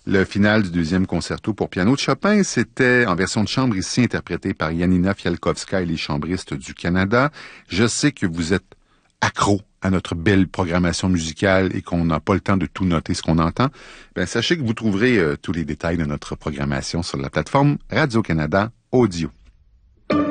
Le final du deuxième concerto pour piano de Chopin, c'était en version de chambre ici, interprété par Janina Fialkowska et les chambristes du Canada. Je sais que vous êtes accro à notre belle programmation musicale et qu'on n'a pas le temps de tout noter ce qu'on entend. Ben, sachez que vous trouverez tous les détails de notre programmation sur la plateforme Radio-Canada Audio.